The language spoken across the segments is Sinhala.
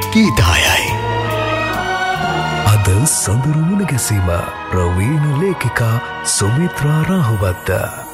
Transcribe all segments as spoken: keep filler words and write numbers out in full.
ගීතායයි. අද සඳරු මුණ ගැසීම ප්‍රවීණ ලේඛිකා සුමිත්‍රා රාහුවත්ත.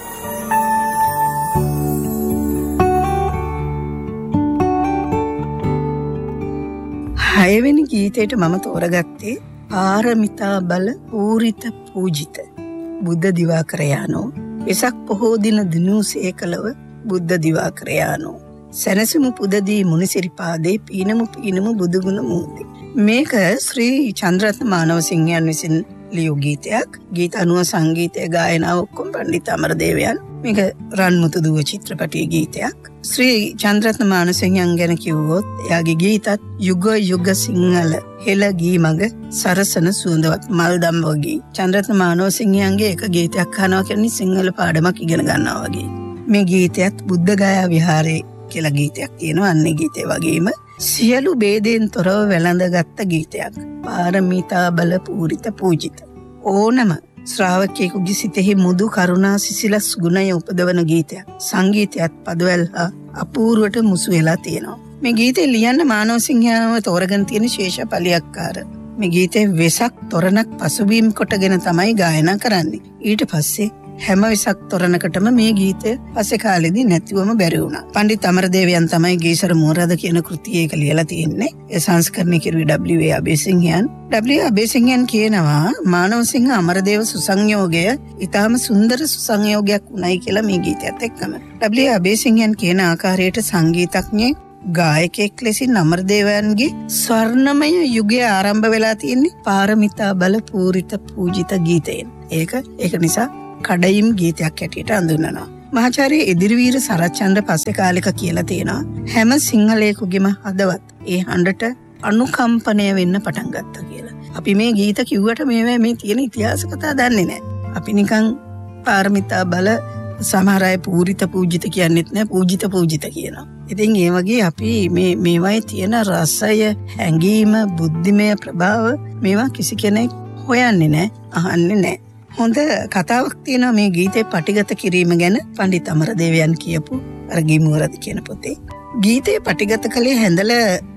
හයවෙනි ගීතයට මම තෝරගත්තේ පාරමිතා බල පූරිත පූජිත බුද්ධ දිවාකරයානෝ වෙසක් පොහෝ දින දිනුසේ කලව බුද්ධ දිවාකරයානෝ සැනසුමු පුදදී මුනිසිරිපාදේ පීනමු පීනමු බුදුගුණ මූදේ. මේක ශ්‍රී චන්ද්‍රරත්න මානවසිංහයන් විසින් ලියූ ගීතයක්. ගීත අනුව සංගීතය ගායනාව ඔක්කොම පණ්ඩිත අමරදේවයන්. මේක රන්මුතු දුව චිත්‍රපටයේ ගීතයක්. ශ්‍රී චන්ද්‍රරත්න මානවසිංහයන් ගැන කිව්වොත් එයාගේ ගීතත් යුග යුග සිංහල හෙළ ගී මග සරසන සුවඳවත් මල්දම් වගේ. චන්ද්‍රරත්න මානවසිංහයන්ගේ එක ගීතයක් අහනවා කියන්නේ සිංහල පාඩමක් ඉගෙන ගන්නවා වගේ. මේ ගීතයත් බුද්ධ ගයා විහාරේ කියලා ගීතයක් තියෙනවා. අන්නේ ගීතේ වගේම සියලු ભેදෙන් තොරව වැළඳගත් ගීතයක්. පාරමිතා බල පූරිත පූජිත. ඕනම ශ්‍රාවකයෙකුගේ සිතෙහි මුදු කරුණා සිසිලස් ගුණය උපදවන ගීතයක්. සංගීතයත් පදවැල් හා අපූර්වට මුසු වෙලා තියෙනවා. මේ ගීතේ ලියන්න මානවසිංහයන්ව තෝරගෙන තියෙන ශේෂපලියක්කාර. මේ ගීතේ වෙසක් තොරණක් පසුබිම් කොටගෙන තමයි ගායනා කරන්නේ. ඊට පස්සේ හැම වෙසක් තොරණකටම මේ ගීතය පස්සේ කාලෙදී නැතිවම බැරි වුණා. පණ්ඩිත අමරදේවයන් තමයි ගීසර මෝරද කියන කෘතිය එක ලියලා තියෙන්නේ. ඒ සංස්කරණය කෙරුවේ ඩබ්ලිව්.ඒ. අබේසිංහයන්. ඩබ්ලිව්.ඒ. අබේසිංහයන් කියනවා මානවසිංහ අමරදේව සුසංයෝගය ඊටාම සුන්දර සුසංයෝගයක් උනායි කියලා මේ ගීතයත් එක්කම. ඩබ්ලිව්.ඒ. අබේසිංහයන් කියන ආකාරයට සංගීතඥයෙක් ගායකයෙක් ලෙසින් අමරදේවයන්ගේ ස්වර්ණමය යුගය ආරම්භ වෙලා තියෙන්නේ පාරමිතා බල පූරිත පූජිත ගීතයෙන්. ඒක ඒක නිසා කඩයිම් ගීතයක් හැටියට හඳුන්වනවා. මහාචාර්ය ඉදිරිවීර සරච්චන්ද්‍ර පස්සේ කාලෙක කියලා තියෙනවා හැම සිංහලයෙකුගේම හදවත් ඒ හඬට අනුකම්පනය වෙන්න පටන් ගත්තා කියලා. අපි මේ ගීත කිව්වට මේවා මේ තියෙන ඉතිහාස කතා දන්නේ නැහැ. අපි නිකන් පාරමිතා බල සමහර අය පූරිත පූජිත කියන්නෙත් නැහැ පූජිත පූජිත කියනවා. ඉතින් ඒ වගේ අපි මේ මේවායේ තියෙන රසය, හැඟීම, බුද්ධිමය ප්‍රභාව මේවා කිසි කෙනෙක් හොයන්නේ නැහැ, අහන්නේ නැහැ. හොඳ කතාවක් තියෙනවා මේ ගීතේ පටිගත කිරීම ගැන පණ්ඩිත අමරදේවයන් කියපු අර ගිමුවරද කියන පොතේ. ගීතේ පටිගත කළේ හැඳල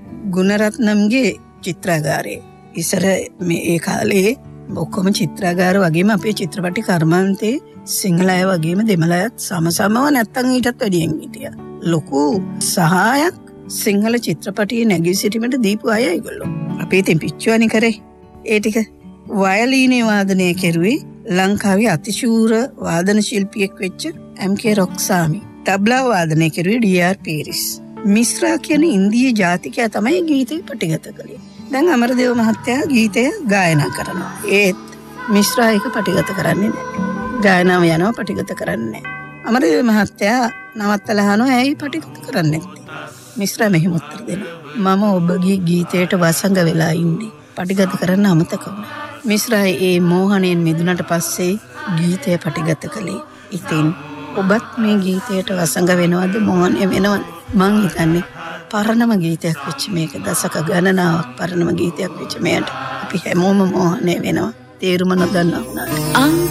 ගුණරත්නම්ගේ චිත්‍රාගාරයේ. ඉස්සර මේ ඒ කාලේ ඔක්කොම චිත්‍රාගාර වගේම අපේ චිත්‍රපටි කර්මාන්තේ සිංහල අය වගේම දෙමළ අයත් සමසමව නැත්තම් ඊටත් වැඩියෙන් හිටියා. ලොකු සහායක් සිංහල චිත්‍රපටියේ නැගී සිටීමට දීපු අය ඒගොල්ලෝ. අපි ඉතින් පිච්චුවනි කරේ. ඒ ටික වයලීනේ වාදනය කෙරුවේ ලංකාවේ අතිශූර වාදන ශිල්පියෙක් වෙච්ච එම්.කේ. රොක්සාමි. තබ්ලා වාදනය කෙරුවේ ඩී.ආර්. පීරිස්. මිශ්‍රා කියන ඉන්දිය ජාතිකයා තමයි ගීතේ පටිගත කළේ. දැන් අමරදේව මහත්තයා ගීතය ගායනා කරනවා. ඒත් මිශ්‍රා එක පටිගත කරන්නේ නැහැ. ගායනාව යනවා පටිගත කරන්නේ නැහැ. අමරදේව මහත්තයා නවත්තලා අහනවා ඇයි පටිගත කරන්නේ නැත්තේ? මිශ්‍රා මෙහෙම උත්තර දෙනවා. මම ඔබගේ ගීතයට වසඟ වෙලා ඉන්නේ. පටිගත කරන්න අමතක වුණා. මිශ්‍රා ඒ මෝහණයෙන් මිදුණට පස්සේ ගීතය පටිගත කළේ. ඉතින් ඔබත් මේ ගීතයට වසඟ වෙනවද මෝහණය වෙනවද? මං හිතන්නේ පරණම ගීතයක් වෙච්ච මේක දශක ගණනාවක් පරණම ගීතයක් වෙච්ච මේකට අපි හැමෝම මෝහණය වෙනවා. තේරුම නොදන්නා වුණාට.